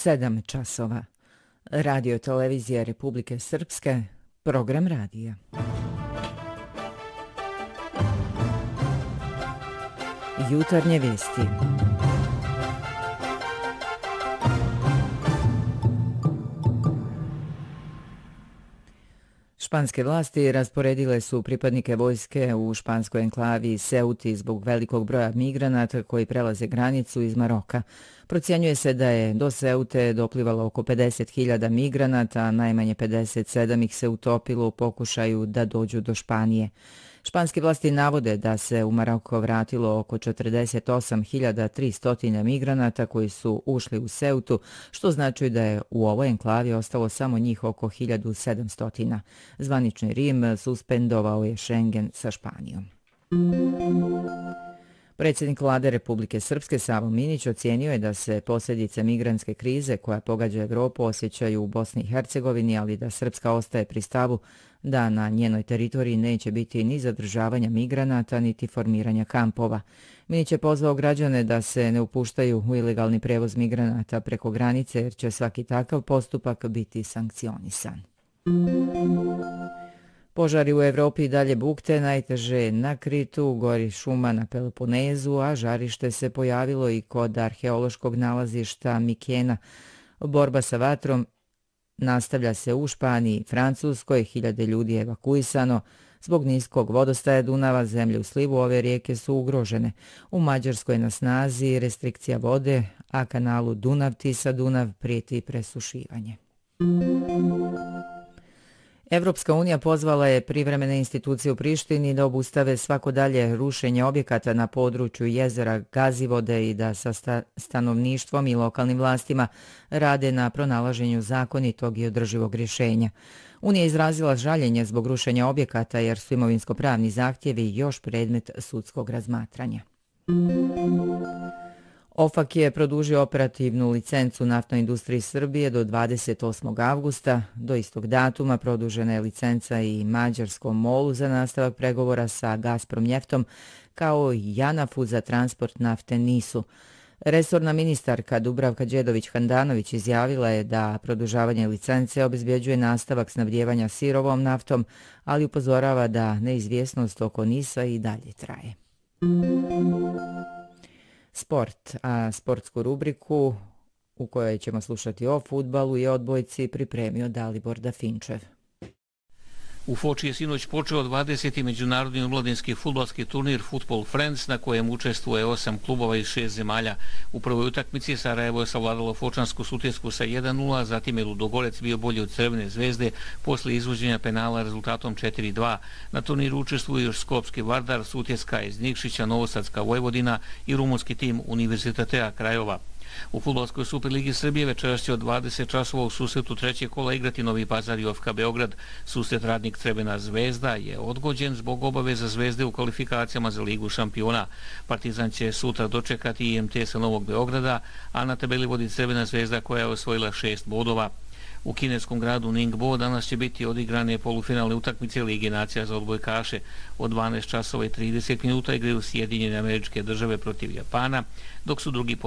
7 časova. Radio televizija Republike Srpske, program radija. Jutarnje vijesti. Španske vlasti rasporedile su pripadnike vojske u španskoj enklavi Ceuti zbog velikog broja migranata koji prelaze granicu iz Maroka. Procjenjuje se da je do Ceute doplivalo oko 50.000 migranata, a najmanje 57 ih se utopilo u pokušaju da dođu do Španije. Španske vlasti navode da se u Maroko vratilo oko 48.300 migranata koji su ušli u Ceutu, što znači da je u ovoj enklavi ostalo samo njih oko 1.700. Zvanični Rim suspendovao je Schengen sa Španijom. Predsjednik Vlade Republike Srpske Savo Minić ocijenio je da se posljedice migrantske krize koja pogađa Evropu osjećaju u Bosni i Hercegovini, ali da Srpska ostaje pri stavu da na njenoj teritoriji neće biti ni zadržavanja migranata niti formiranja kampova. Minić je pozvao građane da se ne upuštaju u ilegalni prevoz migranata preko granice jer će svaki takav postupak biti sankcionisan. Požari u Evropi dalje bukte, najteže na Kritu, gori šuma na Peloponezu, a žarište se pojavilo i kod arheološkog nalazišta Mikena. Borba sa vatrom nastavlja se u Španiji i Francuskoj, 1000 ljudi je evakuisano. Zbog niskog vodostaja Dunava, zemlje u slivu ove rijeke su ugrožene. U Mađarskoj je na snazi restrikcija vode, a kanalu Dunav-Tisa-Dunav prijeti presušivanje. Evropska unija pozvala je privremene institucije u Prištini da obustave svako dalje rušenje objekata na području jezera Gazivode i da sa stanovništvom i lokalnim vlastima rade na pronalaženju zakonitog i održivog rješenja. Unija je izrazila žaljenje zbog rušenja objekata jer su imovinsko-pravni zahtjevi još predmet sudskog razmatranja. OFAK je produžio operativnu licencu Naftnoj industriji Srbije do 28. avgusta. Do istog datuma produžena je licenca i mađarskom MOL-u za nastavak pregovora sa Gazprom Njeftom, kao i JANAF-u za transport nafte NIS-u. Resorna ministarka Dubravka Đedović-Handanović izjavila je da produžavanje licence obezbjeđuje nastavak snabdijevanja sirovom naftom, ali upozorava da neizvjesnost oko NIS-a i dalje traje. Sport, a sportsku rubriku u kojoj ćemo slušati o fudbalu i odbojci pripremio Dalibor Dafinčev. U Foči je sinoć počeo 20. međunarodni omladinski fudbalski turnir Football Friends na kojem učestvuje 8 klubova iz 6 zemalja. U prvoj utakmici Sarajevo je savladalo Fočansku Sutjesku sa 1-0, zatim je Ludogorec bio bolji od Crvene zvezde poslije izvođenja penala rezultatom 4-2. Na turniru učestvuju još Skopski Vardar, Sutjeska iz Nikšića, Novosadska Vojvodina i rumunski tim Univerzitatea Krajova. U fudbalskoj Superligi Srbije večeras će od 20 časova u susretu trećeg kola igrati Novi Pazar i OFK Beograd. Susret Radnik Crvena zvezda je odgođen zbog obaveza Zvezde u kvalifikacijama za Ligu šampiona. Partizan će sutra dočekati IMT sa Novog Beograda, a na tabeli vodi Crvena zvezda koja je osvojila 6 bodova. U kineskom gradu Ningbo danas će biti odigrane polufinalne utakmice Lige nacija za odbojkaše. Od 12 časova i 30 minuta igraju Sjedinjene Američke Države protiv Japana, dok su drugi